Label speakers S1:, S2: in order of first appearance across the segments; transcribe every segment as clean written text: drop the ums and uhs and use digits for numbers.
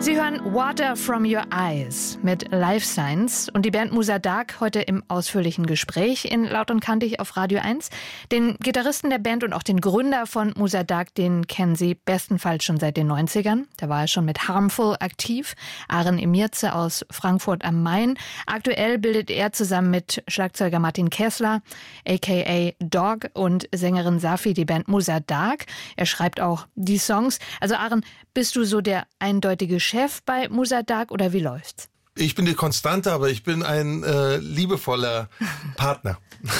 S1: Sie hören Water from Your Eyes mit Life Signs und die Band Musa Dagh heute im ausführlichen Gespräch in Laut und Kantig auf Radio 1. Den Gitarristen der Band und auch den Gründer von Musa Dagh, den kennen Sie bestenfalls schon seit den 90ern. Da war er schon mit Harmful aktiv. Aren Emirze aus Frankfurt am Main. Aktuell bildet er zusammen mit Schlagzeuger Martin Kessler, a.k.a. Dog, und Sängerin Safi die Band Musa Dagh. Er schreibt auch die Songs. Also Aren, bist du so der eindeutige Chef bei Musa Dagh oder wie läuft's?
S2: Ich bin die Konstante, aber ich bin ein liebevoller Partner.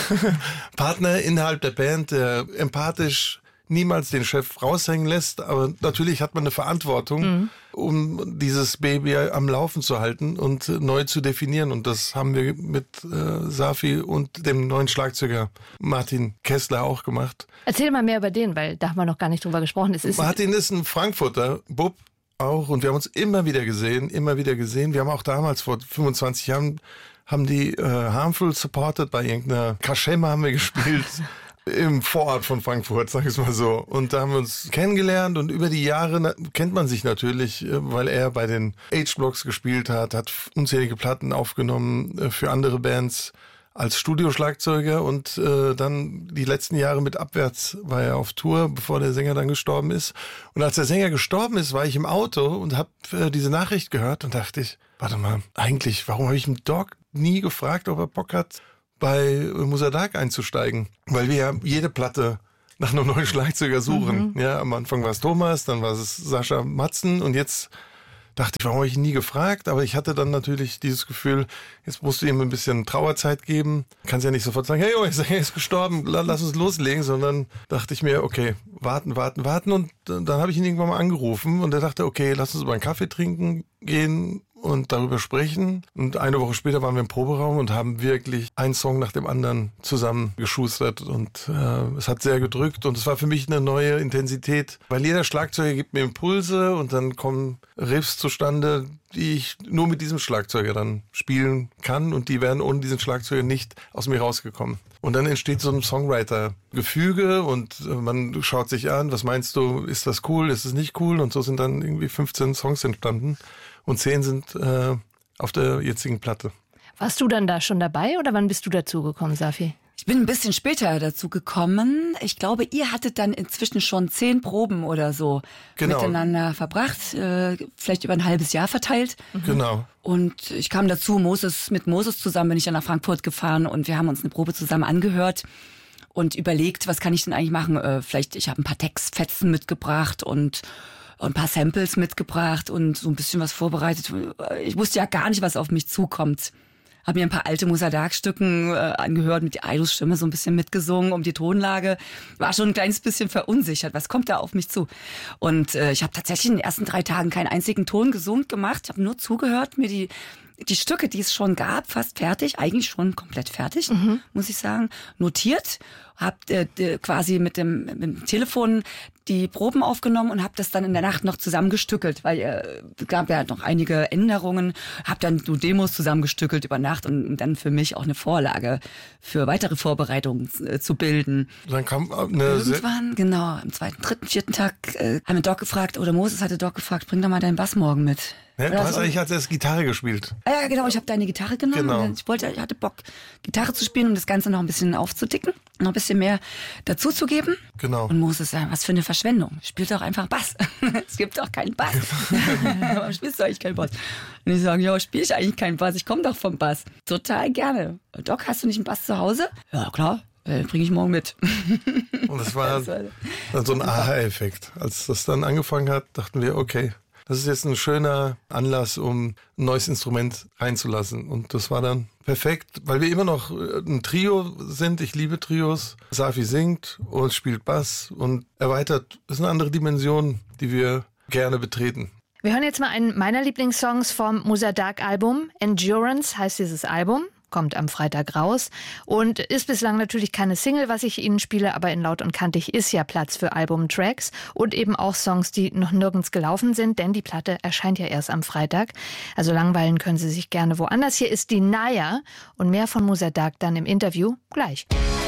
S2: Partner innerhalb der Band, der empathisch niemals den Chef raushängen lässt. Aber natürlich hat man eine Verantwortung, um dieses Baby am Laufen zu halten und neu zu definieren. Und das haben wir mit Safi und dem neuen Schlagzeuger Martin Kessler auch gemacht.
S1: Erzähl mal mehr über den, weil da haben wir noch gar nicht drüber gesprochen.
S2: Martin ist ein Frankfurter Bub auch und wir haben uns immer wieder gesehen. Wir haben auch damals vor 25 Jahren haben die Harmful supported bei irgendeiner Kaschemme haben wir gespielt. Im Vorort von Frankfurt, sag ich mal so. Und da haben wir uns kennengelernt und über die Jahre kennt man sich natürlich, weil er bei den H-Blocks gespielt hat unzählige Platten aufgenommen für andere Bands als Studioschlagzeuger und dann die letzten Jahre mit Abwärts war er auf Tour, bevor der Sänger dann gestorben ist. Und als der Sänger gestorben ist, war ich im Auto und habe diese Nachricht gehört und dachte ich, warte mal, eigentlich, warum habe ich dem Dog nie gefragt, ob er Bock hat, bei Musa Dagh einzusteigen, weil wir ja jede Platte nach einem neuen Schlagzeuger suchen. Ja, am Anfang war es Thomas, dann war es Sascha Matzen und jetzt dachte ich, warum habe ich ihn nie gefragt? Aber ich hatte dann natürlich dieses Gefühl, jetzt musst du ihm ein bisschen Trauerzeit geben. Kannst ja nicht sofort sagen, hey, er ist gestorben, lass uns loslegen, sondern dachte ich mir, okay, warten. Und dann habe ich ihn irgendwann mal angerufen und er dachte, okay, lass uns über einen Kaffee trinken gehen und darüber sprechen. Und eine Woche später waren wir im Proberaum und haben wirklich einen Song nach dem anderen zusammen geschustert. Und es hat sehr gedrückt und es war für mich eine neue Intensität, weil jeder Schlagzeuger gibt mir Impulse und dann kommen Riffs zustande, die ich nur mit diesem Schlagzeuger dann spielen kann und die wären ohne diesen Schlagzeuger nicht aus mir rausgekommen. Und dann entsteht so ein Songwriter-Gefüge und man schaut sich an, was meinst du, ist das cool, ist es nicht cool? Und so sind dann irgendwie 15 Songs entstanden und 10 sind auf der jetzigen Platte.
S1: Warst du dann da schon dabei oder wann bist du dazugekommen, Safi?
S3: Ich bin ein bisschen später dazu gekommen. Ich glaube, ihr hattet dann inzwischen schon 10 Proben oder so miteinander verbracht, vielleicht über ein halbes Jahr verteilt.
S2: Genau.
S3: Und ich kam dazu, mit Moses zusammen bin ich dann nach Frankfurt gefahren und wir haben uns eine Probe zusammen angehört und überlegt, was kann ich denn eigentlich machen? Vielleicht, ich habe ein paar Textfetzen mitgebracht und ein paar Samples mitgebracht und so ein bisschen was vorbereitet. Ich wusste ja gar nicht, was auf mich zukommt. Habe mir ein paar alte Musa Dagh-Stücken angehört, mit Aidos Stimme so ein bisschen mitgesungen um die Tonlage. War schon ein kleines bisschen verunsichert. Was kommt da auf mich zu? Und ich habe tatsächlich in den ersten 3 Tagen keinen einzigen Ton gesungen gemacht. Ich habe nur zugehört, mir die Stücke, die es schon gab, fast fertig, eigentlich schon komplett fertig, muss ich sagen, notiert. Hab quasi mit dem Telefon die Proben aufgenommen und habe das dann in der Nacht noch zusammengestückelt, weil es gab ja noch einige Änderungen. Habe dann so Demos zusammengestückelt über Nacht und dann für mich auch eine Vorlage für weitere Vorbereitungen zu bilden.
S2: Dann kam
S3: irgendwann, genau, am 2., 3., 4. Tag haben wir Doc gefragt, oder Moses hatte Doc gefragt, bring doch mal deinen Bass morgen mit.
S2: Ja, du hast eigentlich als erst Gitarre gespielt.
S3: Ja, genau, ich habe deine Gitarre genommen.
S2: Genau.
S3: Und ich hatte Bock, Gitarre zu spielen, um das Ganze noch ein bisschen aufzudicken, noch ein bisschen mehr dazu zu geben.
S2: Genau.
S3: Und Moses sagt, was für eine Verschwendung. Spielt doch einfach Bass. Es gibt doch keinen Bass. Warum spielst du eigentlich keinen Bass? Und ich sage, ja, spiele ich eigentlich keinen Bass. Ich komme doch vom Bass. Total gerne. Doc, hast du nicht einen Bass zu Hause? Ja, klar. Bringe ich morgen mit.
S2: Und das war dann so ein Aha-Effekt. Als das dann angefangen hat, dachten wir, okay, das ist jetzt ein schöner Anlass, um ein neues Instrument reinzulassen. Und das war dann perfekt, weil wir immer noch ein Trio sind. Ich liebe Trios. Safi singt und spielt Bass und erweitert. Das ist eine andere Dimension, die wir gerne betreten.
S1: Wir hören jetzt mal einen meiner Lieblingssongs vom Musa Dagh Album. Endurance heißt dieses Album. Kommt am Freitag raus und ist bislang natürlich keine Single, was ich Ihnen spiele, aber in Laut und Kantig ist ja Platz für Albumtracks und eben auch Songs, die noch nirgends gelaufen sind, denn die Platte erscheint ja erst am Freitag. Also langweilen können Sie sich gerne woanders. Hier ist die Naya und mehr von Musa Dagh dann im Interview gleich.